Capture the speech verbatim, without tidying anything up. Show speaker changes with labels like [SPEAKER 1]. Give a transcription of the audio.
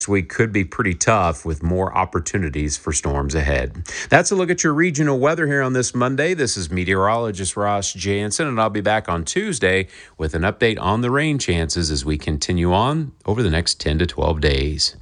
[SPEAKER 1] week could be pretty tough with more opportunities for storms ahead. That's a look at your regional weather here on this Monday. This is meteorologist Ross Jansen, and I'll be back on Tuesday with an update on the rain chances as we continue on over the next ten to twelve days.